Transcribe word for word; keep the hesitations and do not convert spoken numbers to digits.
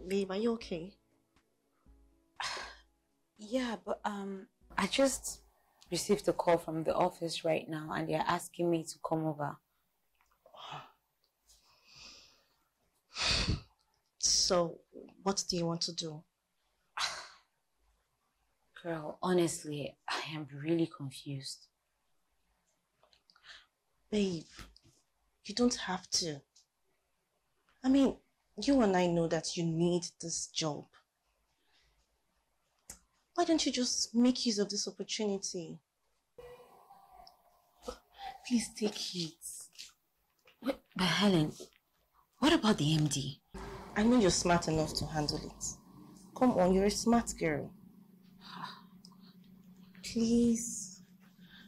Babe, are you okay? Yeah, but um, I just received a call from the office right now and they're asking me to come over. So, what do you want to do? Girl, honestly, I am really confused. Babe, you don't have to. I mean, you and I know that you need this job. Why don't you just make use of this opportunity? Please take it. Wait, but Helen, what about the M D? I know you're smart enough to handle it. Come on, you're a smart girl. Please.